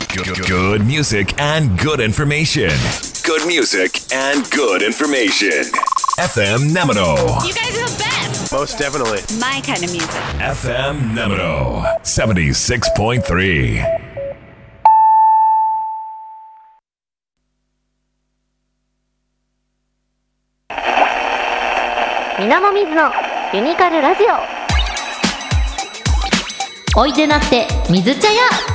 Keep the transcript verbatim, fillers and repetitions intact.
Good, good music and good information. Good music and good information. エフエム Nemino. You guys are the best. Most definitely. My kind of music. エフエム Nemino. セブンティシックスポイントスリー. 水面水のユニカルラジオ。おいでなって水茶屋。